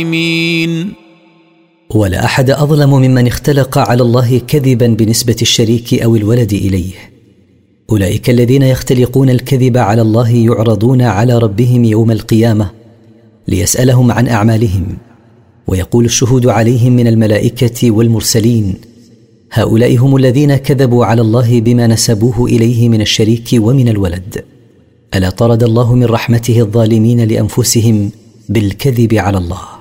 ولا أحد أظلم ممن اختلق على الله كذبا بنسبة الشريك أو الولد إليه. أولئك الذين يختلقون الكذب على الله يعرضون على ربهم يوم القيامة ليسألهم عن أعمالهم، ويقول الشهود عليهم من الملائكة والمرسلين: هؤلاء هم الذين كذبوا على الله بما نسبوه إليه من الشريك ومن الولد. ألا طرد الله من رحمته الظالمين لأنفسهم بالكذب على الله.